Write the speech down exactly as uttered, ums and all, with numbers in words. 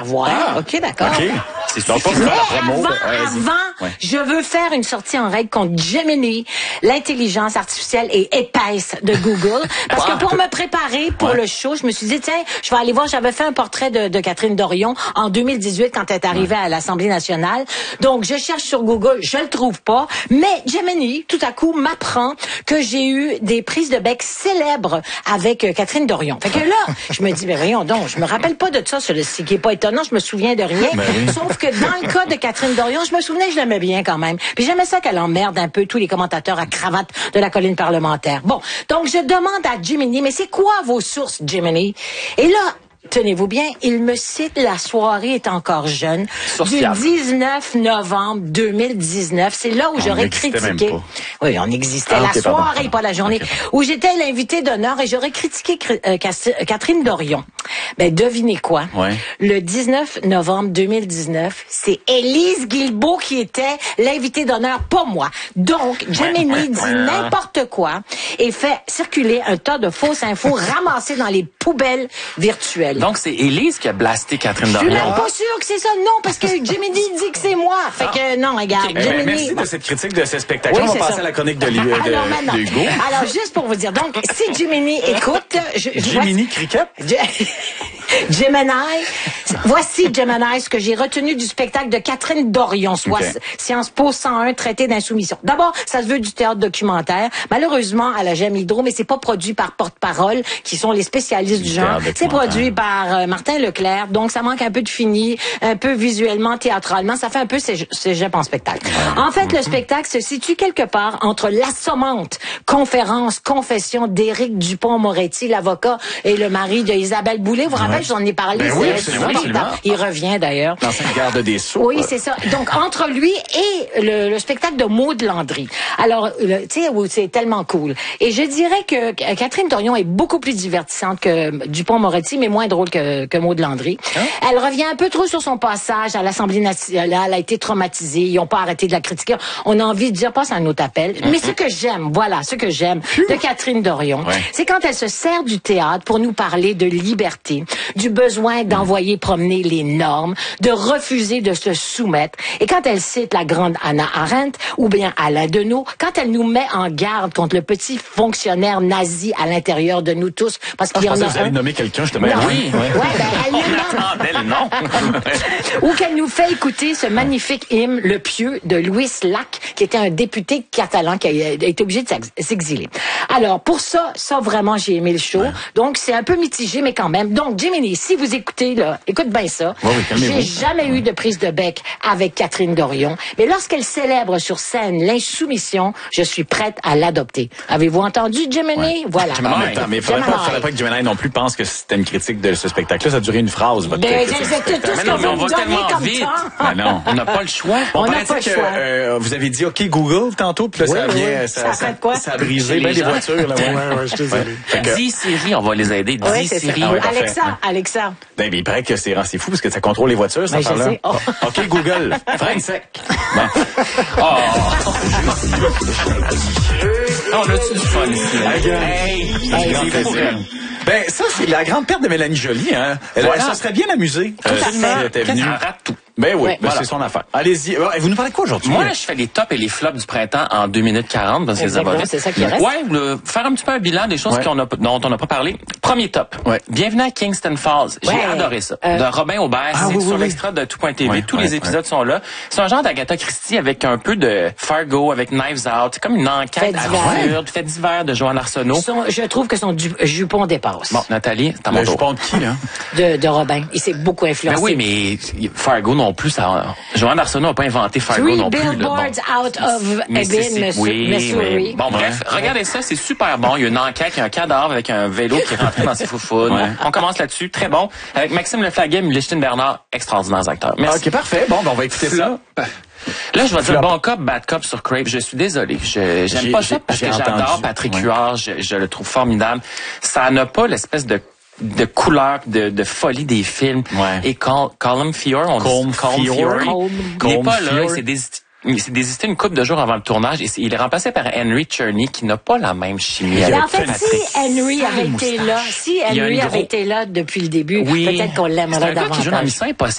voir. Ah, OK, d'accord. OK. C'est Mais avant, avant, avant, ouais. je veux faire une sortie en règle contre Gemini, l'intelligence artificielle et épaisse de Google. Parce que pour me préparer pour ouais. le show, je me suis dit, tiens, je vais aller voir, j'avais fait un portrait de, de Catherine Dorion en deux mille dix-huit quand elle est arrivée ouais. à l'Assemblée nationale. Donc, je cherche sur Google, je le trouve pas. Mais Gemini, tout à coup, m'apprend que j'ai eu des prises de bec célèbres avec euh, Catherine Dorion. Fait que là, je me dis, ben voyons donc, je me rappelle pas de ça, ce qui est pas étonnant, je me souviens de rien. Ben oui. Sauf que dans le cas de Catherine Dorion, je me souvenais que je l'aimais bien quand même. Puis j'aimais ça qu'elle emmerde un peu tous les commentateurs à cravate de la colline parlementaire. Bon, donc je demande à Gemini, mais c'est quoi vos sources, Gemini? Et là, tenez-vous bien, il me cite La soirée est encore jeune Sociable. du dix-neuf novembre deux mille dix-neuf. C'est là où on j'aurais n'existait critiqué. même pas. Oui, on existait. Ah, la okay, soirée, pardon. pas la journée. Okay. Où j'étais l'invité d'honneur et j'aurais critiqué euh, Catherine Dorion. Ben, devinez quoi? Ouais. Le dix-neuf novembre deux mille dix-neuf, c'est Élise Guilbeault qui était l'invité d'honneur, pas moi. Donc, Gemini ouais, dit ouais. n'importe quoi et fait circuler un tas de fausses infos ramassées dans les poubelles virtuelles. Donc, c'est Élise qui a blasté Catherine Je suis Dorion. même pas sûre que c'est ça. Non, parce que Gemini dit que c'est moi. Fait que non, regarde. Okay, ben, Gemini... merci de cette critique de ce spectacle. Oui, on va c'est passer ça. à la chronique de, de, de, Alors, maintenant, de Hugo. alors, juste pour vous dire, donc, si Gemini écoute... Je, je Gemini vois... Cricket? Gemini. Voici, Gemini, ce que j'ai retenu du spectacle de Catherine Dorion, soit okay. Sciences Po cent un, traité d'insoumission. D'abord, ça se veut du théâtre documentaire. Malheureusement, à la Gemme Hydro, mais c'est pas produit par Porte-Parole, qui sont les spécialistes du, du genre. C'est produit par euh, Martin Leclerc, donc ça manque un peu de fini, un peu visuellement, théâtralement. Ça fait un peu cégep en spectacle. En fait, le spectacle se situe quelque part entre l'assommante conférence, confession d'Éric Dupond-Moretti, l'avocat, et le mari de Isabelle Boulay. Vous vous rappelez, j'en ai parlé. Ben oui, absolument, absolument. Il revient d'ailleurs. L'ancien garde des Sceaux. Oui, c'est ça. Donc, entre lui et le, le spectacle de Maud Landry. Alors, tu sais, c'est tellement cool. Et je dirais que Catherine Dorion est beaucoup plus divertissante que Dupond-Moretti, mais moins drôle que, que Maud Landry. Hein? Elle revient un peu trop sur son passage à l'Assemblée nationale. Elle a été traumatisée. Ils n'ont pas arrêté de la critiquer. On a envie de dire, passe à un autre appel. Mm-hmm. Mais ce que j'aime, voilà, ce que j'aime de Catherine Dorion, ouais. c'est quand elle se sert du théâtre pour nous parler de liberté, du besoin d'envoyer promener les normes, de refuser de se soumettre. Et quand elle cite la grande Hannah Arendt ou bien Alain Deneau, quand elle nous met en garde contre le petit fonctionnaire nazi à l'intérieur de nous tous, parce qu'il ah, y en a que vous allez un... nommer quelqu'un, je te mets oui. Ouais, ben, elle le nom. Ou qu'elle nous fait écouter ce magnifique hymne, Le Pieux, de Louis Lac, qui était un député catalan qui a été obligé de s'exiler. Alors, pour ça, ça vraiment, j'ai aimé le show. Ouais. Donc, c'est un peu mitigé, mais quand même. Donc, Gemini, si vous écoutez, là, écoute bien ça. Ouais, oui, j'ai jamais ouais. eu de prise de bec avec Catherine Dorion. Mais lorsqu'elle célèbre sur scène l'insoumission, je suis prête à l'adopter. Avez-vous entendu, Gemini? Ouais. Voilà. En même temps, mais il faudrait pas, faudrait pas que Gemini non plus pense que c'était une critique de ce spectacle-là. Ça a duré une phrase, votre ben, c'est tout ce qu'on veut vous donner comme vite. Ben non. On n'a pas le choix. On n'a pas le choix. Euh, vous avez dit OK Google tantôt, puis là, oui, ça oui, vient, oui. ça, ça, ça, ça a brisé bien des voitures. Là, ouais, ouais, ouais, je te désolé. dix Siri, on va les aider. dix ouais, Siri. Ah, ouais, Alexa, Alexa. Ben, ben, il paraît que c'est, c'est fou parce que ça contrôle les voitures, ça ben, parle-là. Oh. OK, Google. Freine sec. Bon. Oh. On a-tu du fun ici? Hey, hey, hey, ben, ça, c'est la grande perte de Mélanie Joly, hein. Elle, voilà. Ça serait bien amusée. Euh, si elle était venue. Elle rate tout. Ben oui, ouais, ben voilà. c'est son affaire. Allez-y. Vous nous parlez quoi aujourd'hui? Moi, je fais les tops et les flops du printemps en deux minutes quarante parce que les abonnés. C'est ça qui reste. Ouais, le, faire un petit peu un bilan des choses ouais. qu'on a, dont on n'a pas parlé. Premier top. Ouais. Bienvenue à Kingston Falls. J'ai ouais. adoré ça. Euh... De Robin Aubert. Ah, c'est oui, sur oui, l'extra de tout point T V. Ouais, Tous ouais, les épisodes ouais. sont là. C'est un genre d'Agatha Christie avec un peu de Fargo, avec Knives Out. C'est comme une enquête absurde, fait divers de Joanne Arsenault. Son, je trouve que son du, jupon dépasse. Bon, Nathalie, c'est à mon Le tour. jupon de qui, là? De, de Robin. Il s'est beaucoup influencé. Ben oui, mais Fargo non plus, ça, Joanne Arsenault n'a pas inventé Fargo Three non plus. billboards Bon. out of Ebbing, oui, Missouri. Mais, bon, bref, ouais. regardez ça, c'est super bon. Il y a une enquête, il y a un cadavre avec un vélo qui est rentré dans ses foufounes. Ouais. On commence là-dessus, très bon. Avec Maxime Leflaguet, Lichtine Bernard, extraordinaires acteurs. Merci. OK, parfait. Bon, ben, on va écouter ça. Là, je vais dire bon cop, bad cop sur Crave. Je suis désolé. Je, j'aime pas ça parce que j'adore Patrick ouais. Huard. Je, je le trouve formidable. Ça n'a pas l'espèce de de couleur, de, de folie des films. Ouais. Et Col- Colm Feore, on Colm dit Colm Feore. Feore. Il n'est pas là. Il s'est désisté. Il s'est désisté une couple de jours avant le tournage et il est remplacé par Henry Czerny qui n'a pas la même chimie. Mais en fait, si Henry avait été là, si Henry avait été là depuis le début, oui, peut-être qu'on l'aimerait davantage. C'est un gars qui joue dans Mission Impossible.